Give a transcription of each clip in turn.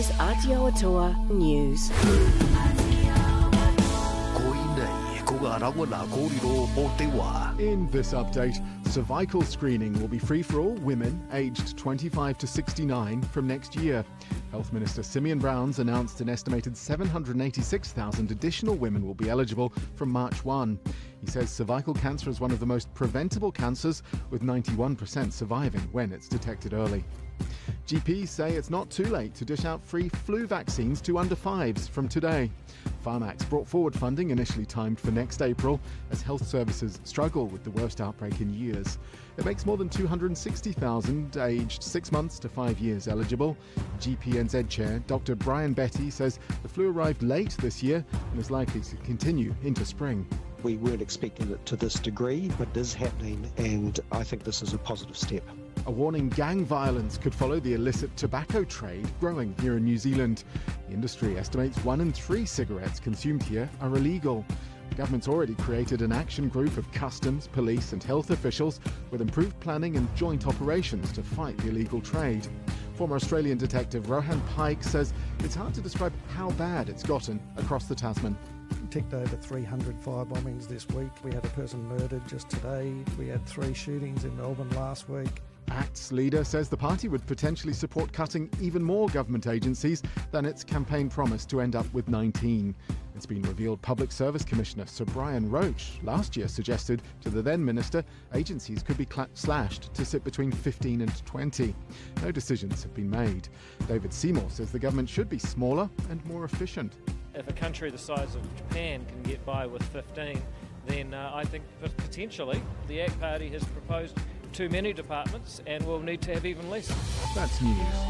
Aotearoa News. In this update, cervical screening will be free for all women aged 25 to 69 from next year. Health Minister Simeon Brown's announced an estimated 786,000 additional women will be eligible from March 1. He says cervical cancer is one of the most preventable cancers, with 91% surviving when it's detected early. GPs say it's not too late to dish out free flu vaccines to under 5s from today. Pharmax brought forward funding initially timed for next April as health services struggle with the worst outbreak in years. It makes more than 260,000 aged 6 months to 5 years eligible. GPNZ Chair Dr Brian Betty says the flu arrived late this year and is likely to continue into spring. We weren't expecting it to this degree, but it is happening, and I think this is a positive step. A warning gang violence could follow the illicit tobacco trade growing here in New Zealand. The industry estimates 1 in 3 cigarettes consumed here are illegal. The government's already created an action group of customs, police and health officials with improved planning and joint operations to fight the illegal trade. Former Australian detective Rohan Pike says it's hard to describe how bad it's gotten across the Tasman. Ticked over 300 fire bombings this week. We had a person murdered just today. We had 3 shootings in Melbourne last week. ACT's leader says the party would potentially support cutting even more government agencies than its campaign promised to end up with 19. It's been revealed Public Service Commissioner Sir Brian Roche last year suggested to the then Minister agencies could be slashed to sit between 15 and 20. No decisions have been made. David Seymour says the government should be smaller and more efficient. If a country the size of Japan can get by with 15, then I think potentially the ACT Party has proposed too many departments and will need to have even less. That's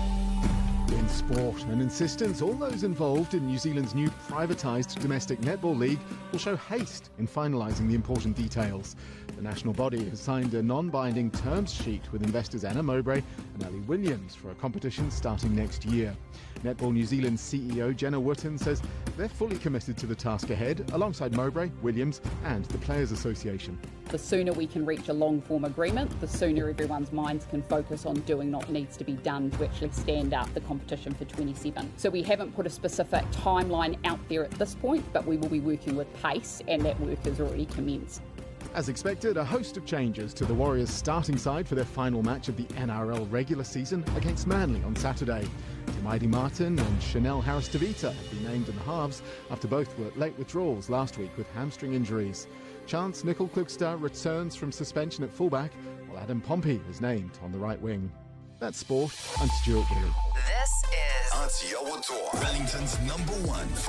news. In sport, an insistence all those involved in New Zealand's new privatised domestic netball league will show haste in finalising the important details. The national body has signed a non-binding terms sheet with investors Anna Mowbray and Ali Williams for a competition starting next year. Netball New Zealand CEO Jenna Wootton says they're fully committed to the task ahead, alongside Mowbray, Williams and the Players Association. The sooner we can reach a long-form agreement, the sooner everyone's minds can focus on doing what needs to be done to actually stand up the competition for 27. So we haven't put a specific timeline out there at this point, but we will be working with pace, and that work has already commenced. As expected, a host of changes to the Warriors' starting side for their final match of the NRL regular season against Manly on Saturday. Tamaiti Martin and Chanel Harris-Tavita have been named in the halves after both were late withdrawals last week with hamstring injuries. Chance Nicol-Klugstad returns from suspension at fullback, while Adam Pompey is named on the right wing. That's sport. I'm Stuart Wheeler. This is Aotearoa, Wellington's #1